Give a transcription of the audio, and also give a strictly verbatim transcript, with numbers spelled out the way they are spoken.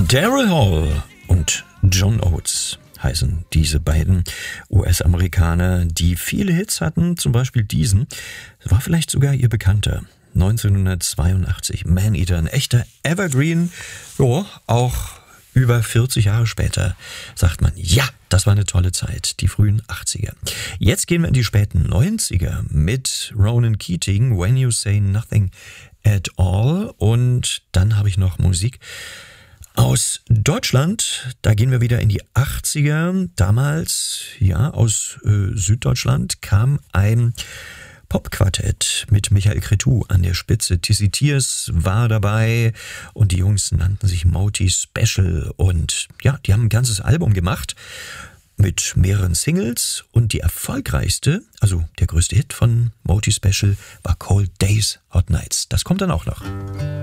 Daryl Hall und John Oates heißen diese beiden U S-Amerikaner, die viele Hits hatten, zum Beispiel diesen. War vielleicht sogar ihr bekannter. neunzehnhundertzweiundachtzig, Man-Eater, ein echter Evergreen. Jo, auch über vierzig Jahre später sagt man, ja, das war eine tolle Zeit, die frühen achtziger. Jetzt gehen wir in die späten neunziger mit Ronan Keating, When You Say Nothing at All. Und dann habe ich noch Musik aus Deutschland. Da gehen wir wieder in die achtziger. Damals, ja, aus äh, Süddeutschland kam ein Popquartett mit Michael Cretu an der Spitze. Tizzy Tears war dabei und die Jungs nannten sich Moti Special. Und ja, die haben ein ganzes Album gemacht mit mehreren Singles. Und die erfolgreichste, also der größte Hit von Moti Special, war Cold Days, Hot Nights. Das kommt dann auch noch.